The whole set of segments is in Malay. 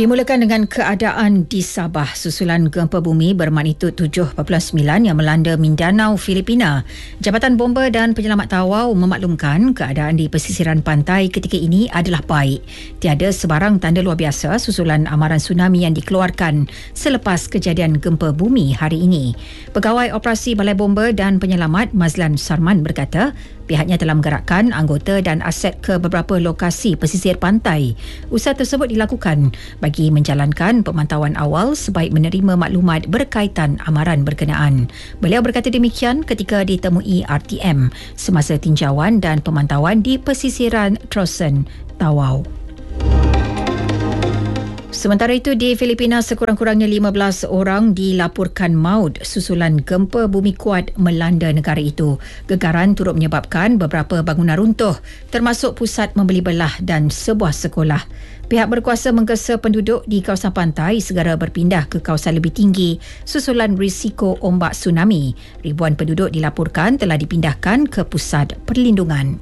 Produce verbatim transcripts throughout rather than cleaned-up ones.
Dimulakan dengan keadaan di Sabah susulan gempa bumi bermagnitud tujuh perpuluhan sembilan yang melanda Mindanao, Filipina. Jabatan Bomba dan Penyelamat Tawau memaklumkan keadaan di pesisiran pantai ketika ini adalah baik. Tiada sebarang tanda luar biasa susulan amaran tsunami yang dikeluarkan selepas kejadian gempa bumi hari ini. Pegawai Operasi Balai Bomba dan Penyelamat Mazlan Sarman berkata, pihaknya telah menggerakkan anggota dan aset ke beberapa lokasi pesisir pantai. Usaha tersebut dilakukan bagi menjalankan pemantauan awal sebaik menerima maklumat berkaitan amaran berkenaan. Beliau berkata demikian ketika ditemui R T M semasa tinjauan dan pemantauan di pesisiran Trosen, Tawau. Sementara itu, di Filipina sekurang-kurangnya lima belas orang dilaporkan maut susulan gempa bumi kuat melanda negara itu. Gegaran turut menyebabkan beberapa bangunan runtuh, termasuk pusat membeli belah dan sebuah sekolah. Pihak berkuasa menggesa penduduk di kawasan pantai segera berpindah ke kawasan lebih tinggi susulan risiko ombak tsunami. Ribuan penduduk dilaporkan telah dipindahkan ke pusat perlindungan.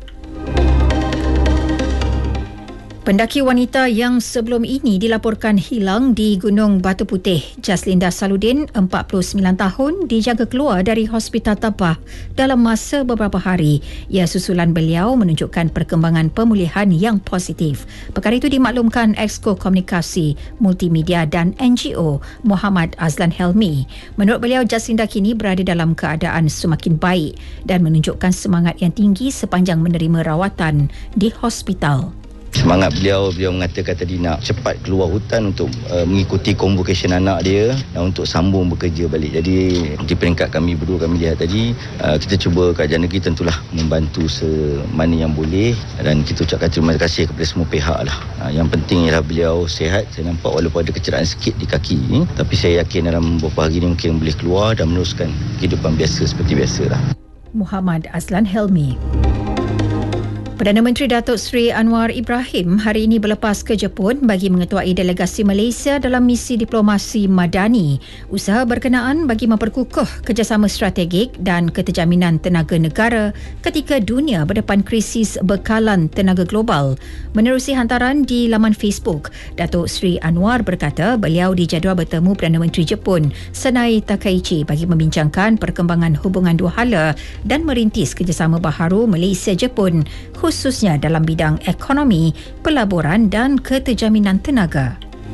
Pendaki wanita yang sebelum ini dilaporkan hilang di Gunung Batu Putih, Jaslinda Saludin, empat puluh sembilan tahun, dijaga keluar dari Hospital Tabah dalam masa beberapa hari. Ia susulan beliau menunjukkan perkembangan pemulihan yang positif. Perkara itu dimaklumkan Exco Komunikasi, Multimedia dan N G O Muhammad Azlan Helmi. Menurut beliau, Jaslinda kini berada dalam keadaan semakin baik dan menunjukkan semangat yang tinggi sepanjang menerima rawatan di hospital. Semangat beliau, beliau mengatakan tadi nak cepat keluar hutan untuk uh, mengikuti convocation anak dia dan untuk sambung bekerja balik. Jadi di peringkat kami berdua, kami lihat tadi, uh, kita cuba kerajaan negeri tentulah membantu semana yang boleh dan kita ucapkan terima kasih kepada semua pihak lah. Uh, yang penting ialah beliau sihat. Saya nampak walaupun ada kecederaan sikit di kaki ni, tapi saya yakin dalam beberapa hari ni mungkin boleh keluar dan meneruskan kehidupan biasa seperti biasa lah. Muhammad Azlan Helmi. Perdana Menteri Datuk Seri Anwar Ibrahim hari ini berlepas ke Jepun bagi mengetuai delegasi Malaysia dalam misi diplomasi madani. Usaha berkenaan bagi memperkukuh kerjasama strategik dan keterjaminan tenaga negara ketika dunia berdepan krisis bekalan tenaga global. Menerusi hantaran di laman Facebook, Datuk Seri Anwar berkata beliau dijadual bertemu Perdana Menteri Jepun Sanae Takaichi bagi membincangkan perkembangan hubungan dua hala dan merintis kerjasama baharu Malaysia-Jepun, khususnya dalam bidang ekonomi, pelaburan dan keterjaminan tenaga.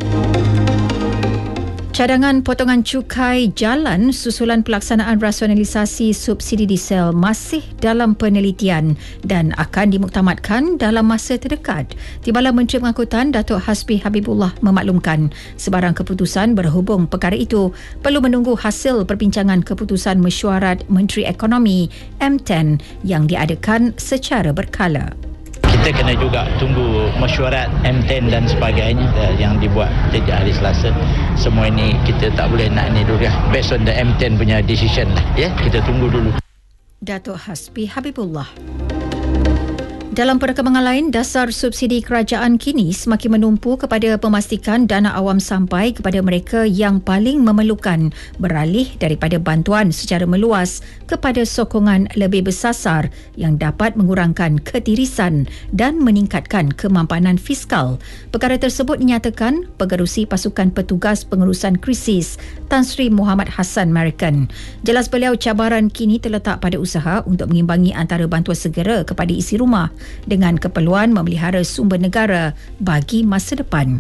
Cadangan potongan cukai jalan susulan pelaksanaan rasionalisasi subsidi diesel masih dalam penelitian dan akan dimuktamadkan dalam masa terdekat. Timbalan Menteri Pengangkutan Datuk Hasbi Habibullah memaklumkan sebarang keputusan berhubung perkara itu perlu menunggu hasil perbincangan keputusan mesyuarat Menteri Ekonomi M sepuluh yang diadakan secara berkala. Kita kena juga tunggu mesyuarat M sepuluh dan sebagainya yang dibuat sejak hari Selasa. Semua ini kita tak boleh nak ni dulu ya. Based on the M sepuluh punya decision lah. Ya, kita tunggu dulu. Datuk Hasbi Habibullah. Dalam perkembangan lain, dasar subsidi kerajaan kini semakin menumpu kepada memastikan dana awam sampai kepada mereka yang paling memerlukan, beralih daripada bantuan secara meluas kepada sokongan lebih bersasar yang dapat mengurangkan ketirisan dan meningkatkan kemampanan fiskal. Perkara tersebut dinyatakan Pengerusi Pasukan Petugas Pengurusan Krisis Tan Sri Muhammad Hassan American. Jelas beliau, cabaran kini terletak pada usaha untuk mengimbangi antara bantuan segera kepada isi rumah dengan keperluan memelihara sumber negara bagi masa depan.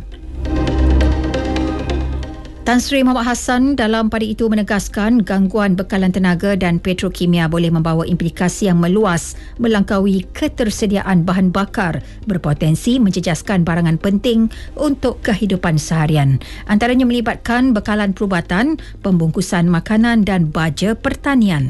Tan Sri Muhammad Hassan dalam pada itu menegaskan gangguan bekalan tenaga dan petrokimia boleh membawa implikasi yang meluas melangkaui ketersediaan bahan bakar, berpotensi menjejaskan barangan penting untuk kehidupan seharian. Antaranya melibatkan bekalan perubatan, pembungkusan makanan dan baja pertanian.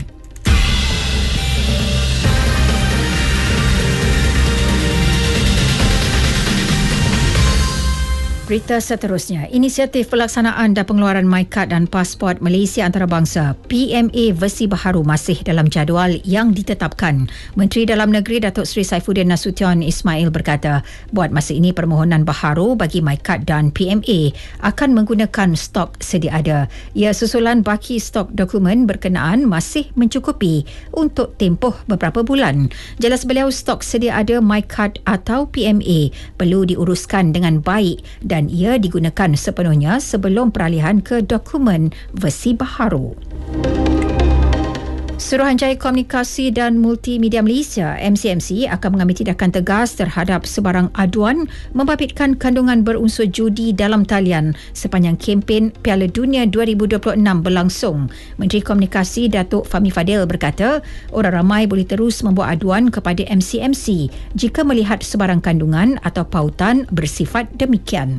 Berita seterusnya, inisiatif pelaksanaan dan pengeluaran MyKad dan pasport Malaysia antarabangsa P M A versi baharu masih dalam jadual yang ditetapkan. Menteri Dalam Negeri Datuk Seri Saifuddin Nasution Ismail berkata, buat masa ini permohonan baharu bagi MyKad dan P M A akan menggunakan stok sedia ada. Ia susulan baki stok dokumen berkenaan masih mencukupi untuk tempoh beberapa bulan. Jelas beliau, stok sedia ada MyKad atau P M A perlu diuruskan dengan baik dan dan ia digunakan sepenuhnya sebelum peralihan ke dokumen versi baharu. Suruhanjaya Komunikasi dan Multimedia Malaysia M C M C akan mengambil tindakan tegas terhadap sebarang aduan membabitkan kandungan berunsur judi dalam talian sepanjang kempen Piala Dunia dua ribu dua puluh enam berlangsung. Menteri Komunikasi Datuk Fahmi Fadil berkata, orang ramai boleh terus membuat aduan kepada M C M C jika melihat sebarang kandungan atau pautan bersifat demikian.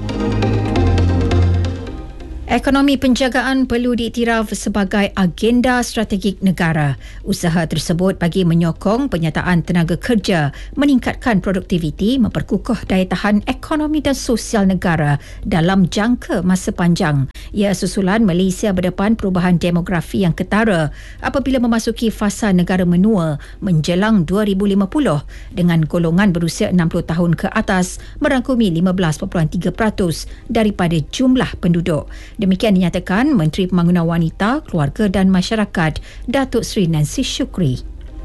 Ekonomi penjagaan perlu diiktiraf sebagai agenda strategik negara. Usaha tersebut bagi menyokong penyertaan tenaga kerja, meningkatkan produktiviti, memperkukuh daya tahan ekonomi dan sosial negara dalam jangka masa panjang. Ia susulan Malaysia berdepan perubahan demografi yang ketara apabila memasuki fasa negara menua menjelang dua ribu lima puluh dengan golongan berusia enam puluh tahun ke atas merangkumi lima belas perpuluhan tiga peratus daripada jumlah penduduk. Demikian dinyatakan Menteri Pembangunan Wanita, Keluarga dan Masyarakat, Datuk Seri Nancy Shukri.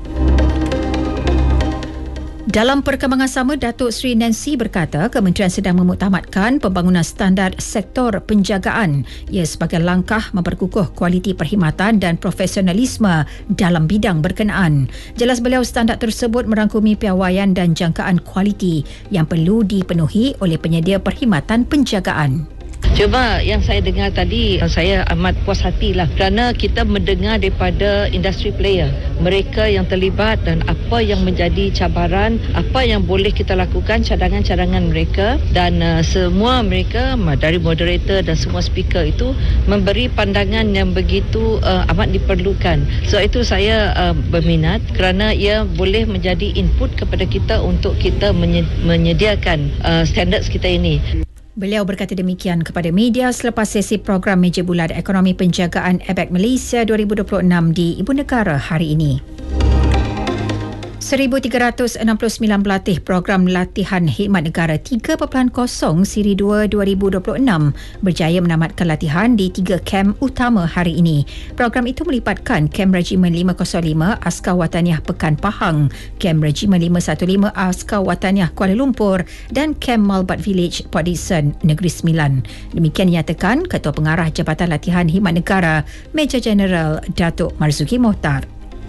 Dalam perkembangan sama, Datuk Seri Nancy berkata kementerian sedang memuktamadkan pembangunan standard sektor penjagaan. Ia sebagai langkah memperkukuh kualiti perkhidmatan dan profesionalisme dalam bidang berkenaan. Jelas beliau, standard tersebut merangkumi piawaian dan jangkaan kualiti yang perlu dipenuhi oleh penyedia perkhidmatan penjagaan. Cuma yang saya dengar tadi, saya amat puas hatilah kerana kita mendengar daripada industri player, mereka yang terlibat dan apa yang menjadi cabaran, apa yang boleh kita lakukan, cadangan-cadangan mereka, dan uh, semua mereka dari moderator dan semua speaker itu memberi pandangan yang begitu uh, amat diperlukan. So itu saya uh, berminat kerana ia boleh menjadi input kepada kita untuk kita menyediakan uh, standards kita ini. Beliau berkata demikian kepada media selepas sesi program Meja Bulat Ekonomi Penjagaan A B E C Malaysia dua ribu dua puluh enam di Ibu Negara hari ini. seribu tiga ratus enam puluh sembilan pelatih program latihan khidmat negara tiga titik kosong Siri dua dua ribu dua puluh enam berjaya menamatkan latihan di tiga kem utama hari ini. Program itu melibatkan kem Regimen lima kosong lima Askar Wataniah Pekan Pahang, kem Regimen lima satu lima Askar Wataniah Kuala Lumpur dan kem Malbat Village Port Dickson Negeri Sembilan. Demikian dinyatakan Ketua Pengarah Jabatan Latihan Khidmat Negara Major Jeneral Datuk Marzuki Mohtar.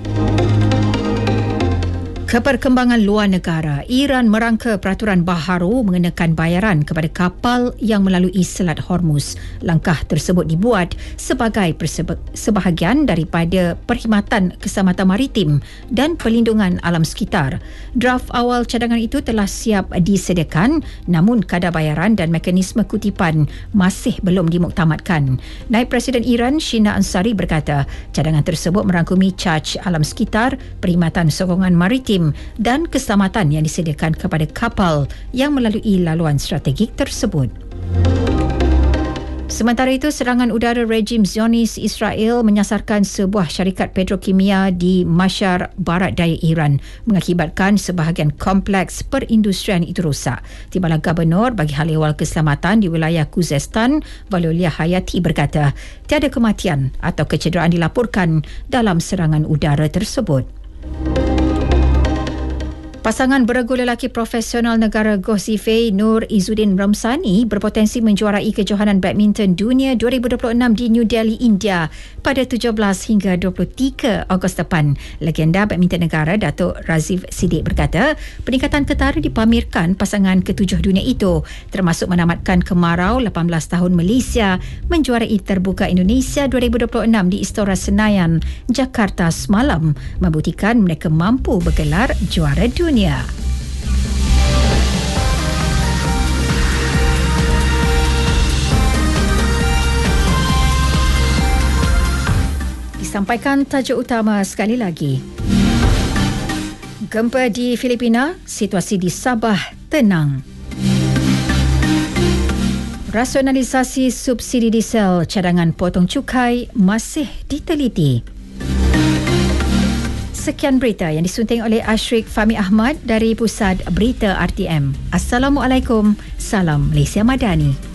Keperkembangan luar negara, Iran merangka peraturan baharu mengenakan bayaran kepada kapal yang melalui Selat Hormuz. Langkah tersebut dibuat sebagai sebahagian daripada perkhidmatan keselamatan maritim dan perlindungan alam sekitar. Draft awal cadangan itu telah siap disediakan, namun kadar bayaran dan mekanisme kutipan masih belum dimuktamadkan. Naib Presiden Iran Shina Ansari berkata, cadangan tersebut merangkumi caj alam sekitar, perkhidmatan sokongan maritim dan keselamatan yang disediakan kepada kapal yang melalui laluan strategik tersebut. Sementara itu, serangan udara rejim Zionis Israel menyasarkan sebuah syarikat petrokimia di Mashhad Barat Daya Iran, mengakibatkan sebahagian kompleks perindustrian itu rosak. Timbalan Gubernur bagi Hal Ehwal Keselamatan di wilayah Khuzestan, Valolia Hayati berkata, tiada kematian atau kecederaan dilaporkan dalam serangan udara tersebut. Pasangan beregu lelaki profesional negara Gosifei Nur Izzuddin Ramsani berpotensi menjuarai kejohanan badminton dunia dua ribu dua puluh enam di New Delhi, India pada tujuh belas hingga dua puluh tiga Ogos depan. Legenda badminton negara Datuk Razif Siddiq berkata, peningkatan ketara dipamerkan pasangan ketujuh dunia itu, termasuk menamatkan kemarau lapan belas tahun Malaysia menjuarai Terbuka Indonesia dua ribu dua puluh enam di Istora Senayan, Jakarta semalam, membuktikan mereka mampu bergelar juara dunia. Disampaikan tajuk utama sekali lagi. Gempa di Filipina, situasi di Sabah tenang. Rasionalisasi subsidi diesel, cadangan potong cukai masih diteliti. Sekian berita yang disunting oleh Ashrik Fahmi Ahmad dari Pusat Berita R T M. Assalamualaikum, salam Malaysia Madani.